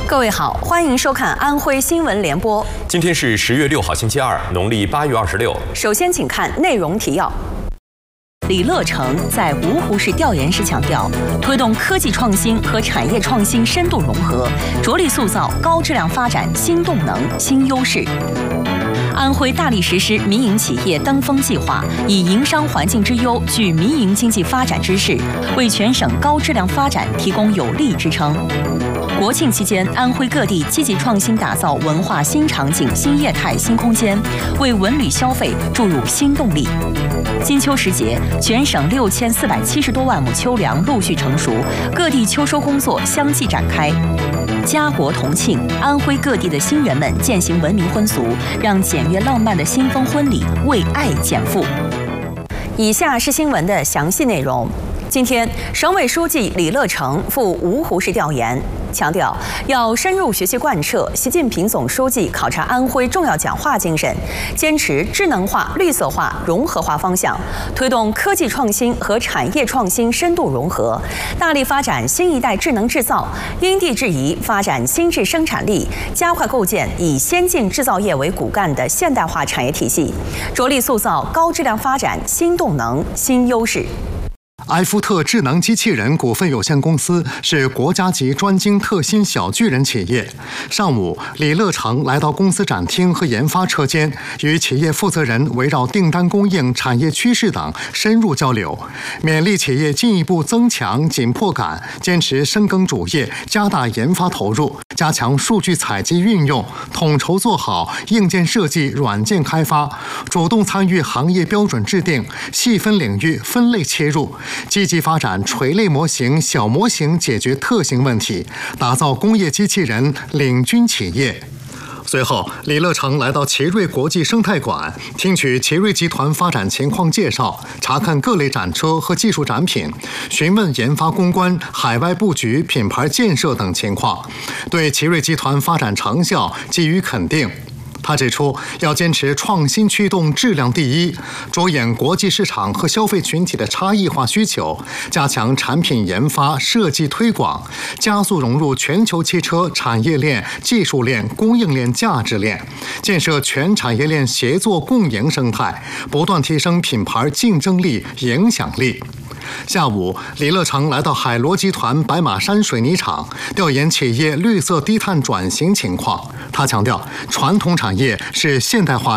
各位好，欢迎收看安徽新闻联播。 今天是10月6号，星期二，农历8月26。 首先，请看内容提要。李乐成在芜湖市调研时强调，推动科技创新和产业创新深度融合，着力塑造高质量发展新动能、新优势。安徽大力实施民营企业登峰计划，以营商环境之优聚民营经济发展之势，为全省高质量发展提供有力支撑。国庆期间，安徽各地积极创新打造文化新场景、新业态、新空间，为文旅消费注入新动力。金秋时节，全省6470多万亩秋粮陆续成熟，各地秋收工作相继展开。家国同庆，安徽各地的新人们践行文明婚俗，让简约浪漫的新婚婚礼为爱减负。以下是新闻的详细内容。今天，省委书记李乐成赴芜湖市调研，强调要深入学习贯彻习近平总书记考察安徽重要讲话精神，坚持智能化、绿色化、融合化方向，推动科技创新和产业创新深度融合，大力发展新一代智能制造，因地制宜发展新质生产力，加快构建以先进制造业为骨干的现代化产业体系，着力塑造高质量发展新动能、新优势。 埃夫特智能机器人股份有限公司是国家级专精特新小巨人企业。上午，李乐成来到公司展厅和研发车间，与企业负责人围绕订单供应、产业趋势等深入交流，勉励企业进一步增强紧迫感，坚持深耕主业，加大研发投入，加强数据采集运用，统筹做好硬件设计、软件开发，主动参与行业标准制定，细分领域分类切入，积极发展垂类模型、小模型解决特性问题，打造工业机器人领军企业。随后，李乐成来到奇瑞国际生态馆，听取奇瑞集团发展情况介绍，查看各类展车和技术展品，询问研发攻关、海外布局、品牌建设等情况，对奇瑞集团发展成效给予肯定。他指出，要坚持创新驱动质量第一，着眼国际市场和消费群体的差异化需求，加强产品研发、设计推广，加速融入全球汽车产业链、技术链、供应链、价值链，建设全产业链协作共赢生态，不断提升品牌竞争力、影响力。下午，李乐成来到海螺集团白马山水泥厂，调研企业绿色低碳转型情况。他强调，传统产业是现代化